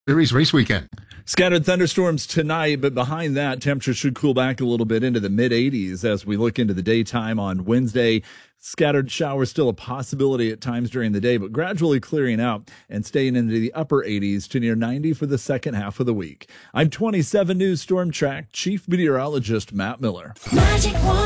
Series race weekend. Scattered thunderstorms tonight, but behind that, temperatures should cool back a little bit into the mid-80s as we look into the daytime on Wednesday. Scattered showers still a possibility at times during the day, but gradually clearing out and staying into the upper 80s to near 90 for the second half of the week. I'm 27 News Storm Track Chief Meteorologist Matt Miller.